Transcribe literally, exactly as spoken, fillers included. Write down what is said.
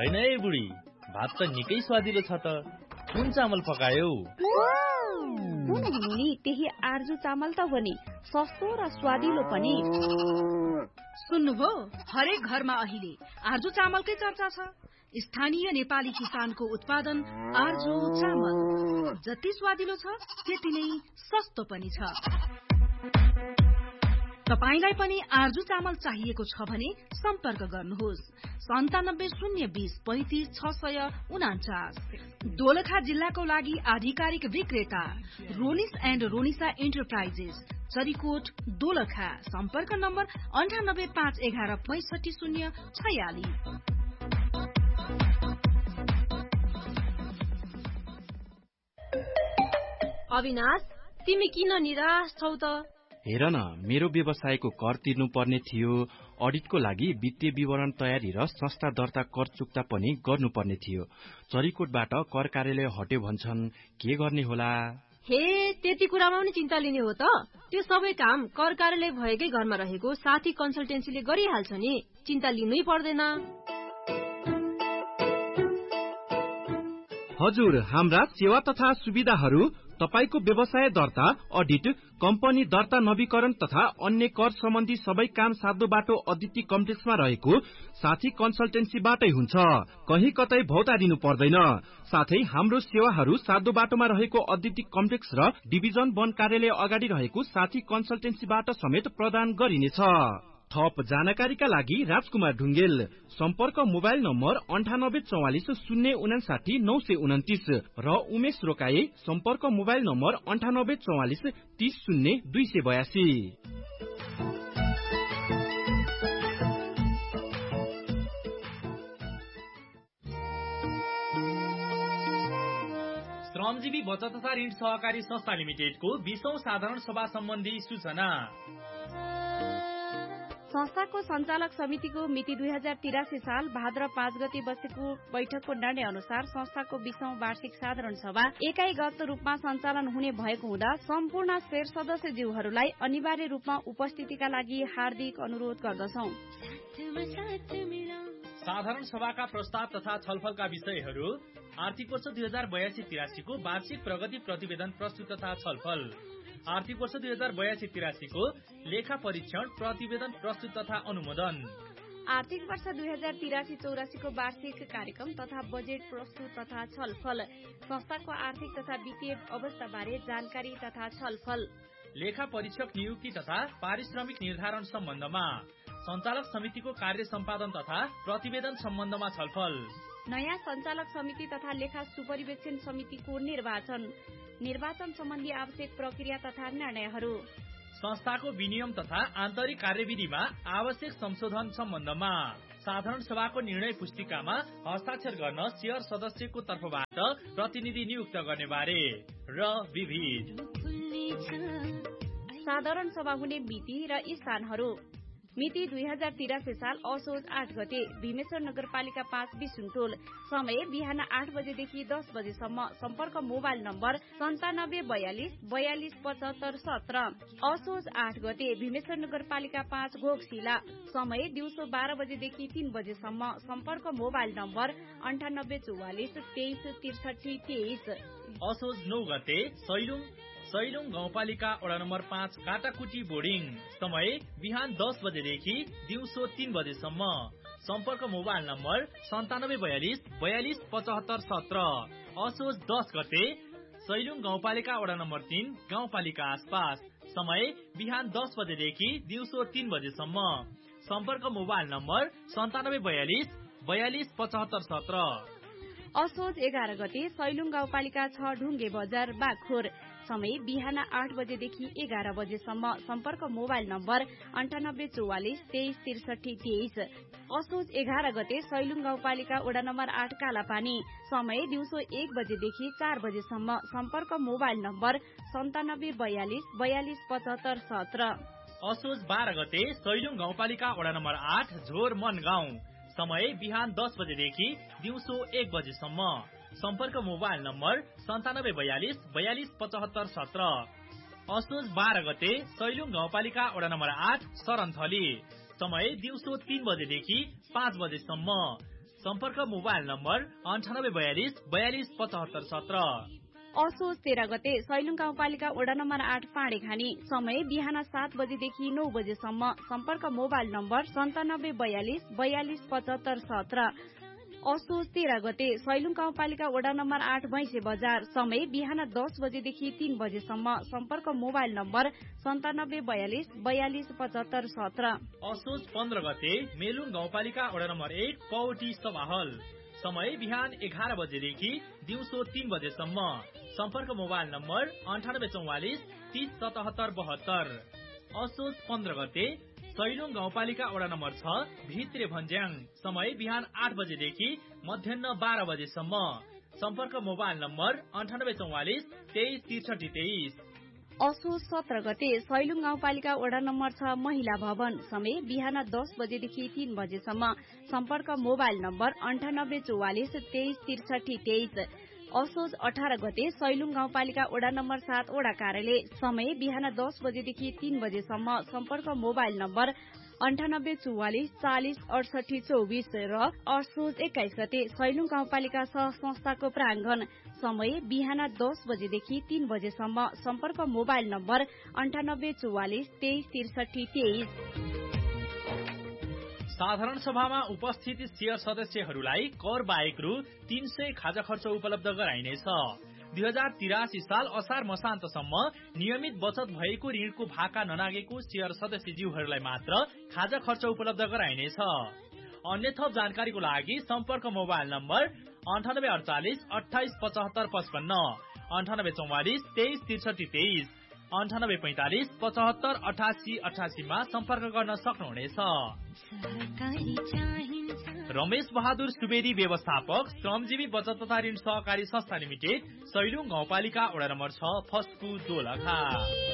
हैन है बुढी, भात त निकै स्वादिलो छ त। कुन चामल पकायौ? मुनि त्यही आर्जु चामल त हो नि, सस्तो र स्वादिलो पनि। सुन्नुभयो, हरेक घरमा अहिले आर्जु चामलकै चर्चा छ। स्थानीय नेपाली किसानको उत्पादन आर्जु चामल जति स्वादिलो छ त्यति नै सस्तो पनि छ। तपाईलाई पनि आर्जु चामल चाहिएको छ भने सम्पर्क गर्नुहोस् सन्तानब्बे शून्य बीस पैंतिस छ सय उनाचास। दोलखा जिल्लाको लागि आधिकारिक विक्रेता रोनिस एण्ड रोनिसा एन्टरप्राइजेस, चरीकोट, दोलखा। सम्पर्क नम्बर अन्ठानब्बे पाँच एघार पैंसठी शून्य छयालिस। अविनाश, तिमी किन निराश छौ त? हेर न, मेरो व्यवसायको कर तिर्नु पर्ने थियो। अडिटको लागि वित्तीय विवरण तयारी र संस्था दर्ता कर चुक्ता पनि गर्नुपर्ने थियो। चरीकोटबाट कर कार्यालय हट्यो भन्छन्, के गर्ने होला? हे, त्यति कुरामा पनि चिन्ता लिने हो त? त्यो सबै काम कर कार्यालय भएकै घरमा रहेको साथी कन्सल्टेन्सीले गरिहाल्छ नि, चिन्ता लिनै पर्दैन। हजुर, हाम्रा सेवा तथा सुविधाहरू तपाईको व्यवसाय दर्ता, अडिट, कम्पनी दर्ता नवीकरण तथा अन्य कर सम्बन्धी सबै काम साध्य बाटो अदिति कम्प्लेक्समा रहेको साथी कन्सल्टेन्सीबाटै हुन्छ। कहीँ कतै भौतारिनु पर्दैन। साथै हाम्रो सेवाहरू साध्य बाटोमा रहेको अदिति कम्प्लेक्स र डिभिजन वन कार्यालय अगाडि रहेको साथी कन्सल्टेन्सीबाट समेत प्रदान गरिनेछ। थप जानकारीका लागि राजकुमार ढुङ्गेल, सम्पर्क मोबाइल नम्बर अन्ठानब्बे चौवालिस शून्य उनासाठी नौ सय उन्तिस र उमेश रोकाए, सम्पर्क मोबाइल नम्बर अन्ठानब्बे चौवालिस तीस शून्य दुई सय बयासी। श्रमजीवी बचत तथा ऋण सहकारी संस्था लिमिटेडको बीसौं साधारण सभा सम्बन्धी सूचना। संस्थाको सञ्चालक समितिको मिति दुई हजार तिरासी साल भाद्र पाँच गते बसेको बैठकको निर्णय अनुसार संस्थाको बीसौं वार्षिक साधारण सभा एकाइगत रूपमा सञ्चालन हुने भएको हुँदा सम्पूर्ण शेयर सदस्यज्यूहरूलाई अनिवार्य रूपमा उपस्थितिका लागि हार्दिक अनुरोध गर्दछौ। साधारण सभाका प्रस्ताव तथा छलफलका विषयहरू आर्थिक वर्ष दुई हजार बयासी तिरासी को वार्षिक प्रगति प्रतिवेदन प्रस्तुत तथा छलफल, आर्थिक वर्ष दुई हजार बयासी तिरासी को लेखा परीक्षण प्रतिवेदन प्रस्तुत तथा अनुमोदन, आर्थिक वर्ष दुई हजार तिरासी चौरासी को वार्षिक कार्यक्रम तथा बजेट प्रस्तुत तथा छलफल, संस्थाको आर्थिक तथा वित्तीय अवस्था बारे जानकारी तथा छलफल, लेखा परीक्षक नियुक्ति तथा पारिश्रमिक निर्धारण सम्बन्धमा, सञ्चालक समितिको कार्य सम्पादन तथा प्रतिवेदन सम्बन्धमा छलफल, नयाँ सञ्चालक समिति तथा लेखा सुपरिवेक्षण समितिको निर्वाचन, निर्वाचन सम्बन्धी आवश्यक प्रक्रिया तथा निर्णयहरू, संस्थाको विनियम तथा आन्तरिक कार्यविधिमा आवश्यक संशोधन सम्बन्धमा, साधारण सभाको निर्णय पुस्तिकामा हस्ताक्षर गर्न शेयर सदस्यको तर्फबाट प्रतिनिधि नियुक्त गर्ने बारे र विविध। साधारण सभा हुने मिति र स्थानहरू। मिति दुई हजार तिरासी साल असोज आठ गते भीमेश्वर नगरपालिका पाँच बिसुनटोल, समय बिहान आठ बजेदेखि दस बजेसम्म, सम्पर्क मोबाइल नम्बर सन्तानब्बे बयालिस बयालिस पचहत्तर सत्र। असोज आठ गते भीमेश्वर नगरपालिका पाँच घोकशिला, समय दिउँसो बाह्र बजेदेखि तीन बजेसम्म, सम्पर्क मोबाइल नम्बर अन्ठानब्बे चौवालिस तेइस त्रिसठी तेइस। असोज नौ गते सैलुङ सैलुङ गाउँपालिका वडा नम्बर पाँच काटाकुटी बोर्डिङ, समय बिहान दस बजेदेखि दिउँसो तीन बजेसम्म, सम्पर्क मोबाइल नम्बर सन्तानब्बे बयालिस बयालिस पचहत्तर सत्र। असोज दस गते सैलुङ गाउँपालिका वडा नम्बर तीन गाउँपालिका आसपास, समय बिहान दस बजेदेखि दिउँसो तीन बजेसम्म, सम्पर्क मोबाइल नम्बर सन्तानब्बे बयालिस बयालिस पचहत्तर सत्र। असोज एघार गते सैलुङ गाउँपालिका छ ढुङ्गे बजार बागखोर, समय बिहान आठ बजेदेखि एघार बजेसम्म, सम्पर्क मोबाइल नम्बर अन्ठानब्बे चौवालिस तेइस त्रिसठी तेइस। असोज एघार गते सैलुङ गाउँपालिका वडा नम्बर आठ कालापानी, समय दिउँसो एक बजेदेखि चार बजेसम्म, सम्पर्क मोबाइल नम्बर सन्तानब्बे बयालिस बयालिस पचहत्तर सत्र। असोज बाह्र गते सैलुङ गाउँपालिका वडा नम्बर आठ झोर मन गाउँ, समय बिहान दस बजेदेखि दिउँसो एक बजेसम्म, सम्पर्क मोबाइल नम्बर सन्तानब्बे बयालिस बयालिस पचहत्तर सत्र। असोज बाह्र गते सैलुङ गाउँपालिका वडा नम्बर आठ शरणथली, समय दिउँसो तीन बजेदेखि पाँच बजेसम्म, सम्पर्क मोबाइल नम्बर अन्ठानब्बे बयालिस बयालिस पचहत्तर सत्र। असोज तेह्र गते सैलुङ गाउँपालिका वडा नम्बर आठ पाँडे खानी समय बिहान सात बजेदेखि नौ बजेसम्म सम्पर्क मोबाइल नम्बर सन्तानब्बे बयालिस बयालिस पचहत्तर सत्र। असोज तेह्र गते सैलुङ गाउँपालिका वडा नम्बर आठ भैँसे बजार समय बिहान दस बजेदेखि तीन बजेसम्म सम्पर्क मोबाइल नम्बर सन्तानब्बे बयालिस बयालिस पचहत्तर सत्र। असोज पन्ध्र गते मेलुङ गाउँपालिका वडा नम्बर एक पौटी सभाहल समय बिहान एघार बजेदेखि दिउँसो तीन बजेसम्म सम्पर्क मोबाइल नम्बर अन्ठानब्बे चौवालिस तीस सतहत्तर बहत्तर। असोज पन्ध्र गते सैलुङ गाउँपालिका वडा नम्बर छ भित्रे भन्ज्याङ समय बिहान आठ बजेदेखि मध्याह बाह्र बजेसम्म सम्पर्क मोबाइल नम्बर अन्ठानब्बे चौवालिस तेइस त्रिसठी तेइस। असोज सत्र गते सैलुङ गाउँपालिका वडा नम्बर छ महिला भवन समय बिहान दस बजेदेखि तीन बजेसम्म सम्पर्क मोबाइल नम्बर अन्ठानब्बे चौवालिस तेइस त्रिसठी तेइस। असोज अठार गते सैलुङ गाउँपालिका वडा नम्बर सात वडा कार्यालय समय बिहान दस बजेदेखि तीन बजेसम्म सम्पर्क मोबाइल नम्बर अन्ठानब्बे चौवालिस चालिस अडसठी चौबिस। र असोज एक्काइस गते सैलुङ गाउँपालिका सह संस्थाको प्राङ्गण समय बिहान दस बजेदेखि तीन बजेसम्म सम्पर्क मोबाइल नम्बर अन्ठानब्बे चौवालिस तेइस त्रिसठी तेइस। साधारण सभामा उपस्थित शेयर सदस्यहरूलाई कर बाहेक रु तीन सय खाजा खर्च उपलब्ध गराइनेछ। दुई हजार तिरासी साल असार मसान्तसम्म नियमित बचत भएको ऋणको भाका ननागेको शेयर सदस्यज्यूहरूलाई मात्र खाजा खर्च उपलब्ध गराइनेछ। अन्य थप जानकारीको लागि सम्पर्क मोबाइल नम्बर अन्ठानब्बे अडचालिस अठाइस पचहत्तर पचपन्न अन्ठानब्बे चौवालिस तेइस त्रिसठी तेइस अन्ठानब्बे पैंतालिस पचहत्तर अठासी अठासीमा सम्पर्क गर्न सक्नुहुनेछ। रमेश बहादुर सुवेदी व्यवस्थापक श्रमजीवी बचत तथा ऋण सहकारी संस्था लिमिटेड सैलुङ गाउँपालिका वडा नम्बर छ फस्कु दोलखा।